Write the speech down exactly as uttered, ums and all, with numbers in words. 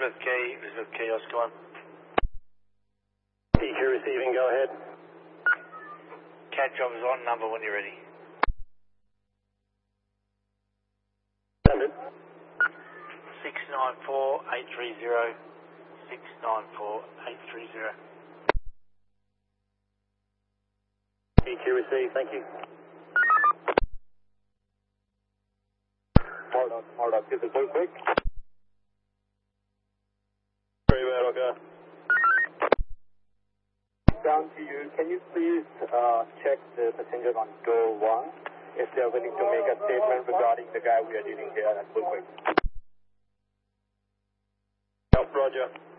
Elizabeth Key, Elizabeth Key, Oscar one. P Q receiving, go ahead. Cat job is on, number when you're ready. Send it. six nine four eight three zero, six nine four eight three zero. P Q received, thank you. Hold on, hold on, get this one quick. Very well, okay. Down to you, can you please uh, check the passenger on door one if they're willing to make a statement regarding the guy we are dealing here at Bullquick? Roger.